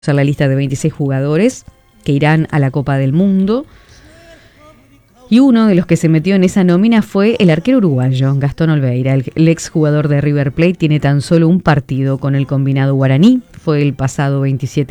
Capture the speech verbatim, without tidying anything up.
a la lista de veintiséis jugadores que irán a la Copa del Mundo. Y uno de los que se metió en esa nómina fue el arquero uruguayo, Gastón Olveira. El, el exjugador de River Plate tiene tan solo un partido con el combinado guaraní. Fue el pasado veintisiete